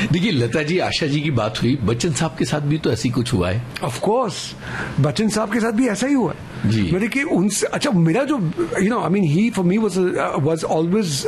देखिए लता जी, आशा जी की बात हुई, बच्चन साहब के साथ भी तो ऐसी कुछ हुआ है? ऑफ कोर्स, बच्चन साहब के साथ भी ऐसा ही हुआ जी। मेरे कि उनसे अच्छा मेरा जो I mean he for me was always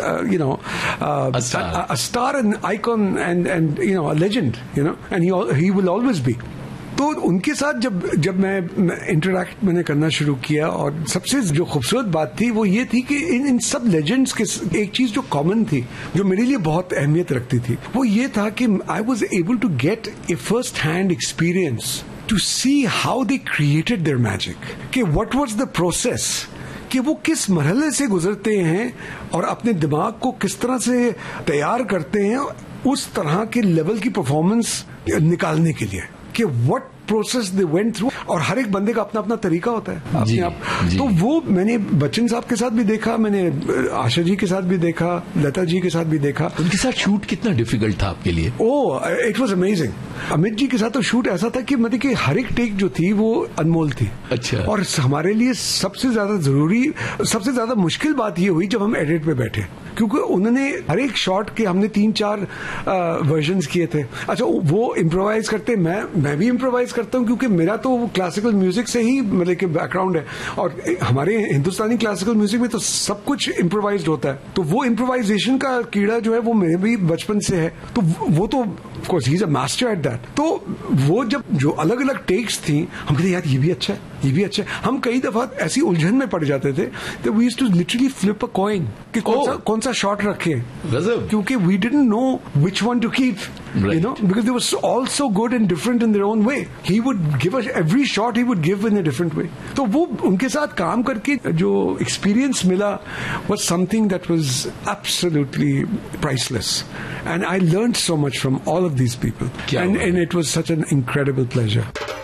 a star and icon and a legend, and he will always be. तो उनके साथ जब मैं इंटरेक्ट मैंने करना शुरू किया, और सबसे जो खूबसूरत बात थी वो ये थी कि इन सब लेजेंड्स के एक चीज जो कॉमन थी, जो मेरे लिए बहुत अहमियत रखती थी, वो ये था कि I was able to get A first hand experience to see how they created their magic, कि व्हाट वाज द प्रोसेस, कि वो किस मरहले से गुजरते हैं और अपने दिमाग को किस तरह से तैयार करते हैं उस तरह के लेवल की परफॉर्मेंस निकालने के लिए, कि what process they went through, और हर एक बंदे का अपना अपना तरीका होता है अपने आप। तो वो मैंने बच्चन साहब के साथ भी देखा, मैंने आशा जी के साथ भी देखा, लता जी के साथ भी देखा। उनके साथ शूट कितना डिफिकल्ट था आपके लिए? ओह, it was amazing. Amit ji के साथ तो शूट ऐसा था कि मतलब कि हर एक टेक जो थी वो अनमोल थी। अच्छा। और हमारे लिए सबसे ज्यादा जरूरी, सबसे ज्यादा मुश्किल बात ये हुई जब हम एडिट पे बैठे, क्योंकि उन्होंने हर एक शॉट के हमने 3-4 वर्जन्स किए थे। अच्छा, वो इम्प्रोवाइज करते, मैं भी इम्प्रोवाइज करता हूँ, क्योंकि मेरा तो क्लासिकल म्यूजिक से ही मतलब कि बैकग्राउंड है, और हमारे हिंदुस्तानी क्लासिकल म्यूजिक में तो सब कुछ इम्प्रोवाइज्ड होता है। तो वो इम्प्रोवाइजेशन का कीड़ा जो है वो मेरे भी बचपन से है, तो वो तो of course he is a master at that. तो वो जब जो अलग अलग टेक्स थी, हम कहते यार ये भी अच्छा है, ये भी अच्छा है। हम कई दफा ऐसी उलझन में पड़ जाते थे तो we used to literally flip a coin कि कौन सा शॉट रखे, क्योंकि we didn't know which one two keep, because they were all so good and different in their own way. He would give us every shot, he would give in a different way. तो वो उनके साथ काम करके जो experience मिला was something that was absolutely priceless, and I learned so much from all of these people, and it was such an incredible pleasure.